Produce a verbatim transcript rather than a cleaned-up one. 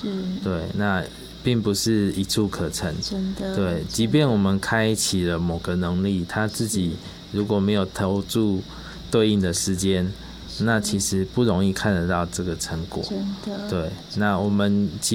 是， 对，那并不是一触可成， 真的， 对，即便我们开启了某个能力，他自己如果没有投注对应的时间，那其实不容易看得到这个成果， 真的， 对，那我们